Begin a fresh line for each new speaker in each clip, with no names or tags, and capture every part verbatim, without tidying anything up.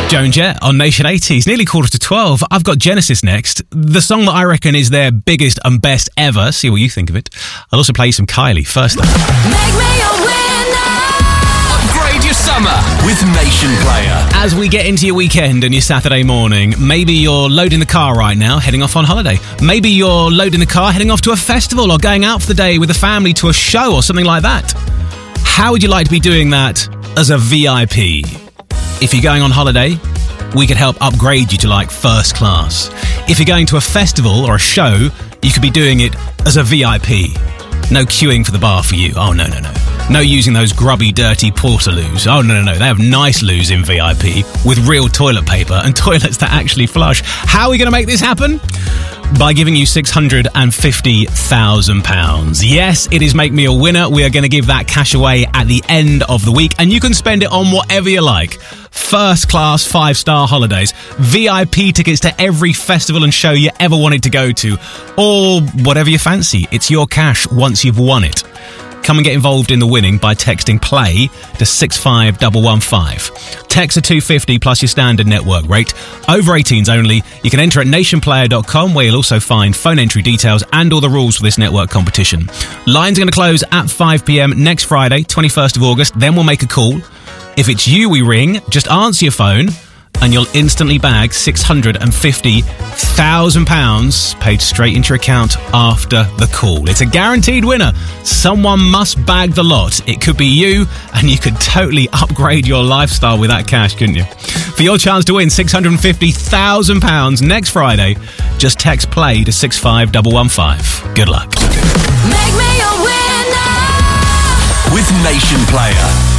Joan Jett on Nation eighties, nearly quarter to twelve. I've got Genesis next. The song that I reckon is their biggest and best ever. See what you think of it. I'll also play you some Kylie first up.
Make me a winner.
Upgrade your summer with Nation Player.
As we get into your weekend and your Saturday morning, maybe you're loading the car right now, heading off on holiday. Maybe you're loading the car, heading off to a festival or going out for the day with a family to a show or something like that. How would you like to be doing that as a V I P? If you're going on holiday, we could help upgrade you to like first class. If you're going to a festival or a show, you could be doing it as a V I P. No queuing for the bar for you. Oh, no, no, no. No using those grubby, dirty portaloos. Oh, no, no, no. They have nice loos in V I P with real toilet paper and toilets that actually flush. How are we going to make this happen? By giving you six hundred fifty thousand pounds. Yes, it is Make Me a Winner. We are going to give that cash away at the end of the week, and you can spend it on whatever you like. First class, five-star holidays, V I P tickets to every festival and show you ever wanted to go to, or whatever you fancy. It's your cash once you've won it. Come and get involved in the winning by texting PLAY to six five one one five. Text are two pounds fifty plus your standard network rate. Over eighteens only. You can enter at nation player dot com, where you'll also find phone entry details and all the rules for this network competition. Lines are going to close at five p.m. next Friday, twenty-first of August. Then we'll make a call. If it's you we ring, just answer your phone and you'll instantly bag six hundred fifty thousand pounds paid straight into your account after the call. It's a guaranteed winner. Someone must bag the lot. It could be you, and you could totally upgrade your lifestyle with that cash, couldn't you? For your chance to win six hundred fifty thousand pounds next Friday, just text PLAY to six five one one five. Good luck.
Make me a winner.
With Nation Player.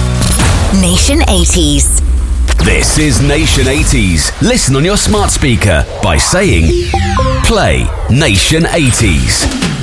Nation eighties.
This is Nation eighties. Listen on your smart speaker by saying Play Nation eighties.